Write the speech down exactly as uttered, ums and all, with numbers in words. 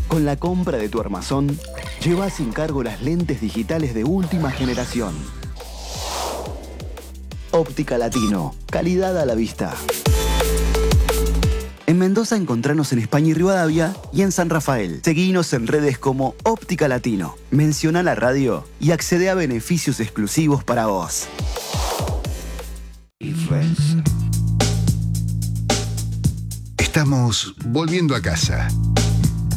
Con la compra de tu armazón, lleva sin cargo las lentes digitales de última generación. Óptica Latino, calidad a la vista. En Mendoza encontranos en España y Rivadavia y en San Rafael. Seguinos en redes como Óptica Latino. Menciona la radio y accede a beneficios exclusivos para vos. Estamos volviendo a casa.